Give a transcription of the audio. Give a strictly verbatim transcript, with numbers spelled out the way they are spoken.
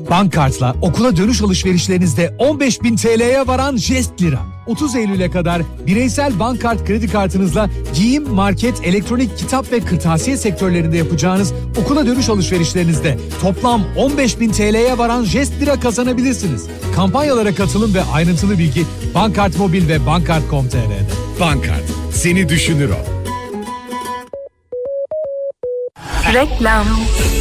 Bankart'la okula dönüş alışverişlerinizde on beş bin T L'ye varan jest lira. otuz Eylül'e kadar bireysel Bankart kredi kartınızla giyim, market, elektronik, kitap ve kırtasiye sektörlerinde yapacağınız okula dönüş alışverişlerinizde toplam on beş bin T L'ye varan jest lira kazanabilirsiniz. Kampanyalara katılın ve ayrıntılı bilgi Bankart Mobil ve bankart nokta com nokta t r'de. Bankart, seni düşünür o. Reklam.